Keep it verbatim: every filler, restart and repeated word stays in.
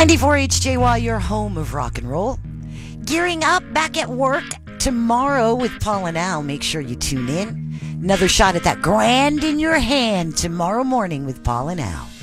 ninety-four H J Y, your home of rock and roll. Gearing up, back at work tomorrow with Paul and Al. Make sure you tune in. Another shot at that grand in your hand tomorrow morning with Paul and Al.